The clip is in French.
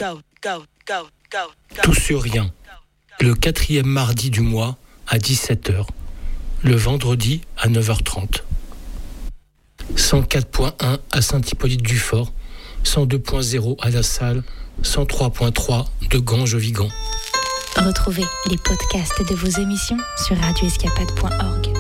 Tout sur rien. Le 4e mardi du mois à 17h. Le vendredi à 9h30. 104.1 à Saint-Hippolyte-du-Fort. 102.0 à La Salle. 103.3 de Ganges-Vigan. Retrouvez les podcasts de vos émissions sur radioescapade.org.